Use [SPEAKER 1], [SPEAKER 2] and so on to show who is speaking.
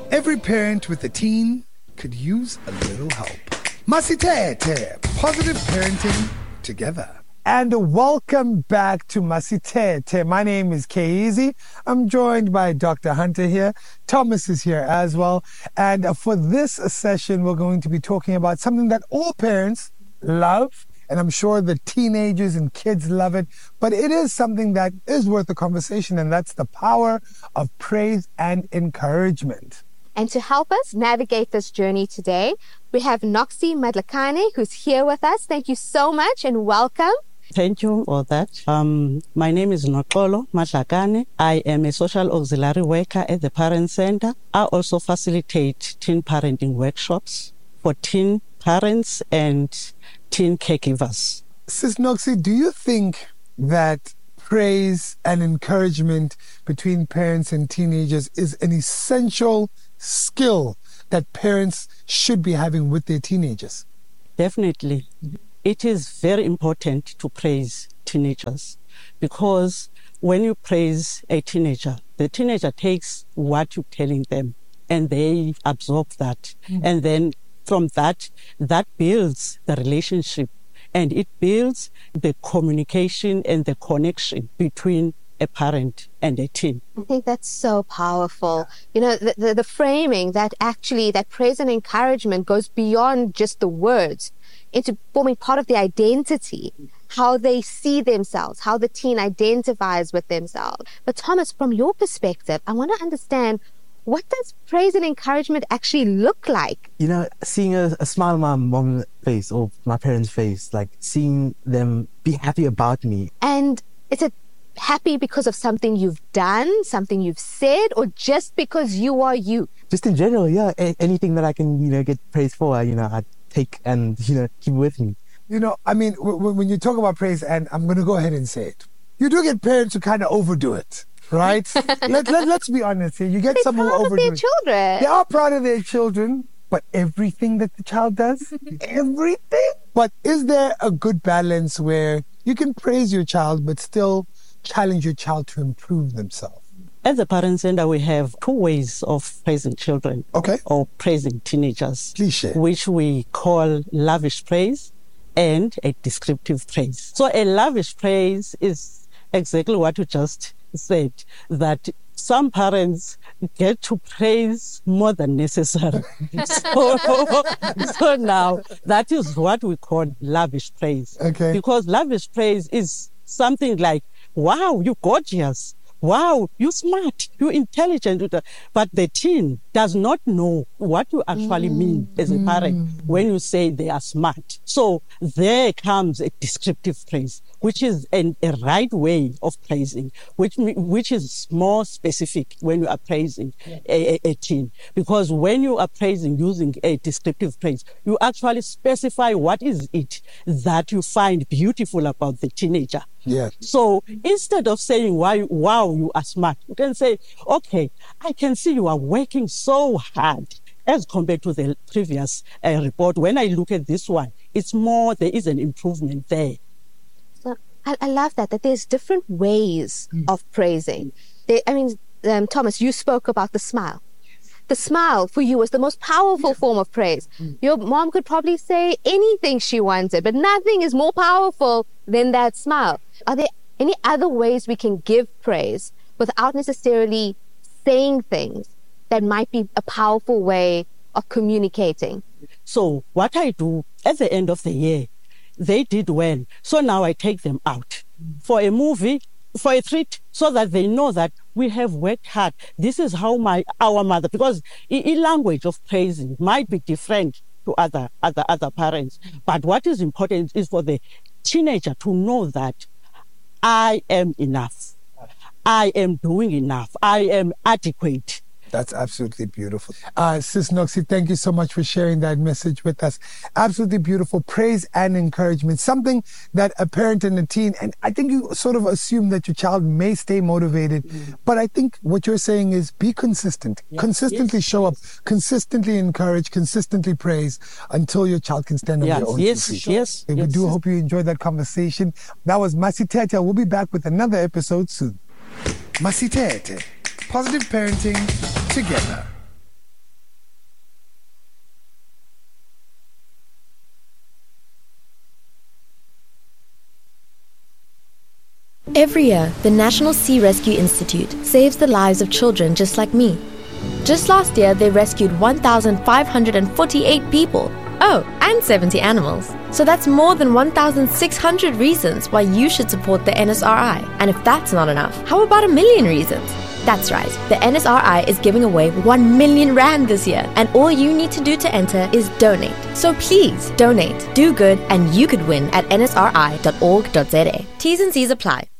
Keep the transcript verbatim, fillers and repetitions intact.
[SPEAKER 1] Every parent with a teen could use a little help. Masitete, positive parenting together. And welcome back to Masitete. My name is K-Easy. I'm joined by Doctor Hunter here. Thomas is here as well. And for this session, we're going to be talking about something that all parents love. And I'm sure the teenagers and kids love it. But it is something that is worth a conversation. And that's the power of praise and encouragement.
[SPEAKER 2] And to help us navigate this journey today, we have Noxie Madlakane, who's here with us. Thank you so much and welcome.
[SPEAKER 3] Thank you for that. Um, my name is Noxolo Madlakane. I am a social auxiliary worker at the Parent Center. I also facilitate teen parenting workshops for teen parents and teen caregivers.
[SPEAKER 1] Sis Noxie, do you think that praise and encouragement between parents and teenagers is an essential skill that parents should be having with their teenagers?
[SPEAKER 3] Definitely. It is very important to praise teenagers because when you praise a teenager, the teenager takes what you're telling them and they absorb that. Mm. And then from that, that builds the relationship and it builds the communication and the connection between a parent and a teen.
[SPEAKER 2] I think that's so powerful. You know, the, the, the framing that actually, that praise and encouragement goes beyond just the words into forming part of the identity, how they see themselves, how the teen identifies with themselves. But Thomas, from your perspective, I want to understand, what does praise and encouragement actually look like?
[SPEAKER 4] You know, seeing a, a smile on my mom's face or my parents' face, like seeing them be happy about me.
[SPEAKER 2] And is it happy because of something you've done, something you've said, or just because you are you?
[SPEAKER 4] Just in general, yeah. A- anything that I can, you know, get praise for, you know, I take and, you know, keep with me.
[SPEAKER 1] You know, I mean, w- when you talk about praise, and I'm going to go ahead and say it, you do get parents who kind of overdo it, right? let, let, let's be honest here. You get
[SPEAKER 2] They're
[SPEAKER 1] someone who
[SPEAKER 2] proud of
[SPEAKER 1] overdo
[SPEAKER 2] their
[SPEAKER 1] it.
[SPEAKER 2] children.
[SPEAKER 1] They are proud of their children, but everything that the child does, everything. But is there a good balance where you can praise your child, but still challenge your child to improve themselves?
[SPEAKER 3] At the Parent Center, we have two ways of praising children.
[SPEAKER 1] Okay.
[SPEAKER 3] Or praising teenagers.
[SPEAKER 1] Please share.
[SPEAKER 3] Which we call lavish praise and a descriptive praise. So a lavish praise is exactly what you just said, that some parents get to praise more than necessary. so, so now, that is what we call lavish praise.
[SPEAKER 1] Okay.
[SPEAKER 3] Because lavish praise is something like, wow, you're gorgeous. Wow, you're smart, you're intelligent. But the teen does not know what you actually mm. mean as a parent mm. when you say they are smart. So there comes a descriptive praise, which is an, a right way of praising, which which is more specific when you are praising yeah. a, a, a teen. Because when you are praising using a descriptive praise, you actually specify what is it that you find beautiful about the teenager.
[SPEAKER 1] Yeah.
[SPEAKER 3] So instead of saying, why, wow, you are smart, you can say, okay, I can see you are working so hard as compared to the previous uh, report. When I look at this one, it's more, there is an improvement there.
[SPEAKER 2] So I, I love that, that there's different ways mm. of praising. They, I mean, um, Thomas, you spoke about the smile. The smile for you was the most powerful form of praise. Mm. Your mom could probably say anything she wanted, but nothing is more powerful than that smile. Are there any other ways we can give praise without necessarily saying things that might be a powerful way of communicating?
[SPEAKER 3] So what I do at the end of the year, they did well. So now I take them out for a movie, for a treat, so that they know that we have worked hard. This is how my our mother, because a language of praising might be different to other other other parents. But what is important is for the teenager to know that I am enough. I am doing enough. I am adequate.
[SPEAKER 1] That's absolutely beautiful. Uh, Sis Noxie, thank you so much for sharing that message with us. Absolutely beautiful. Praise and encouragement. Something that a parent and a teen, and I think you sort of assume that your child may stay motivated, mm. but I think what you're saying is be consistent. Yes. Consistently yes. show up. Consistently encourage. Consistently praise until your child can stand on
[SPEAKER 3] yes.
[SPEAKER 1] their own
[SPEAKER 3] yes.
[SPEAKER 1] two feet.
[SPEAKER 3] Yes.
[SPEAKER 1] We
[SPEAKER 3] yes.
[SPEAKER 1] do hope you enjoyed that conversation. That was Masitete. We'll be back with another episode soon. Masitete. Positive parenting together.
[SPEAKER 5] Every year, the National Sea Rescue Institute saves the lives of children just like me. Just last year, they rescued one thousand five hundred forty-eight people. Oh, and seventy animals. So that's more than one thousand six hundred reasons why you should support the N S R I. And if that's not enough, how about a million reasons? That's right, the N S R I is giving away one million rand this year, and all you need to do to enter is donate. So please, donate, do good, and you could win at n s r i dot org dot z a. T's and C's apply.